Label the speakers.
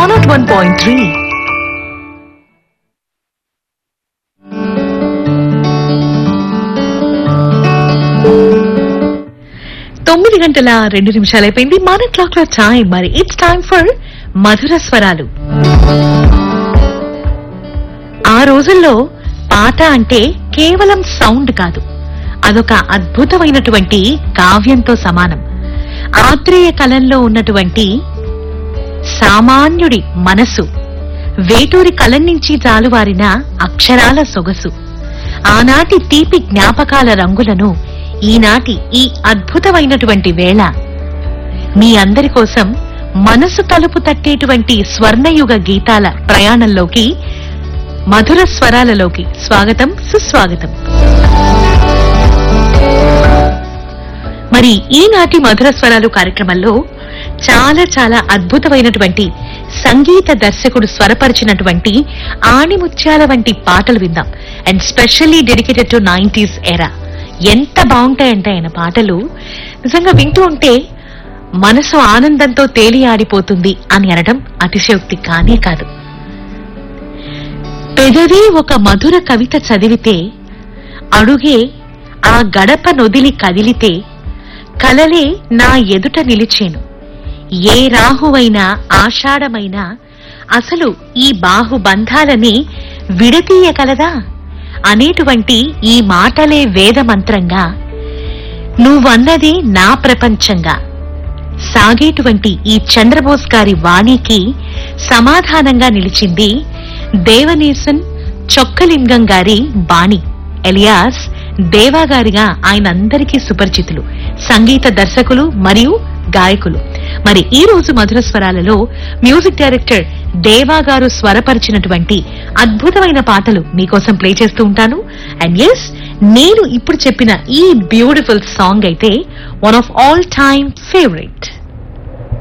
Speaker 1: 101.3. 9:02 అయిపోయింది. మన క్లాక్ లో టైం. మరి ఇట్స్ టైం ఫర్ మధుర స్వరాలు. ఆ రోజుల్లో పాట అంటే కేవలం సౌండ్ కాదు, అదొక అద్భుతమైనటువంటి కావ్యంతో సమానం. ఆత్రేయ కలంలో ఉన్నటువంటి సామాన్యుడి మనసు, వేటూరి కలం నుంచి జాలువారిన అక్షరాల సొగసు, ఆనాటి తీపి జ్ఞాపకాల రంగులను ఈనాటి ఈ అద్భుతమైనటువంటి వేళ మీ అందరి కోసం మనసు తలుపు తట్టేటువంటి స్వర్ణయుగ గీతాల ప్రయాణంలోకి, మధుర స్వరాలలోకి స్వాగతం, సుస్వాగతం. మరి ఈనాటి మధుర స్వరాలు కార్యక్రమంలో చాలా చాలా అద్భుతమైనటువంటి సంగీత దర్శకుడు స్వరపరిచినటువంటి ఆణిముత్యాల వంటి పాటలు విందాం. And specially dedicated to 90s ఎరా. ఎంత బాగుంటాయంటే ఆయన పాటలు నిజంగా వింటూ ఉంటే మనసు ఆనందంతో తేలియాడిపోతుంది అని అనడం అతిశయోక్తి కానే కాదు. పెదవి ఒక మధుర కవిత చదివితే, అడుగే ఆ గడప నొదిలి కదిలితే, కలలే నా ఎదుట నిలిచేను, ఏ రాహువైనా ఆషాఢమైనా అసలు ఈ బాహుబంధాలని విడతీయగలదా అనేటువంటి ఈ మాటలే వేదమంత్రంగా, నువ్వన్నది నా ప్రపంచంగా సాగేటువంటి ఈ చంద్రబోస్ గారి వాణికి సమాధానంగా నిలిచింది దేవనేశన్ చొక్కలింగం గారి బాణి, ఎలియాస్ దేవా గారిగా ఆయన అందరికీ సుపరిచితులు, సంగీత దర్శకులు మరియు గాయకులు. మరి ఈ రోజు మధుర స్వరాలలో మ్యూజిక్ డైరెక్టర్ దేవా గారు స్వరపరిచినటువంటి అద్భుతమైన పాటలు మీకోసం ప్లే చేస్తూ ఉంటాను. అండ్ ఎస్, నేను ఇప్పుడు చెప్పిన ఈ బ్యూటిఫుల్ సాంగ్ అయితే one of all time favourite.